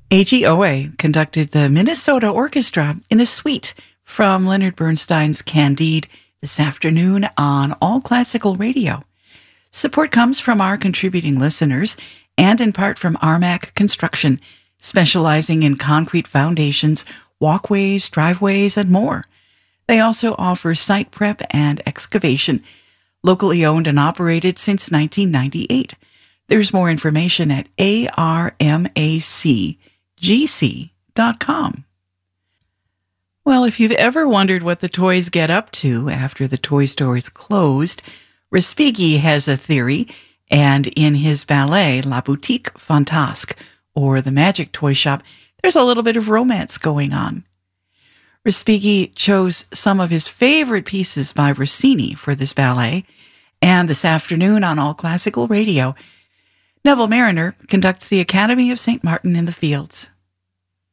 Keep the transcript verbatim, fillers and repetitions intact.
A G O A conducted the Minnesota Orchestra in a suite from Leonard Bernstein's Candide this afternoon on All Classical Radio. Support comes from our contributing listeners and in part from Armac Construction, specializing in concrete foundations, walkways, driveways, and more. They also offer site prep and excavation, locally owned and operated since nineteen ninety-eight. There's more information at A R M A C G C dot com. Well, if you've ever wondered what the toys get up to after the toy store is closed, Respighi has a theory, and in his ballet, La Boutique Fantasque, or The Magic Toy Shop, there's a little bit of romance going on. Respighi chose some of his favorite pieces by Rossini for this ballet, and this afternoon on All Classical Radio, Neville Mariner conducts the Academy of Saint Martin in the Fields.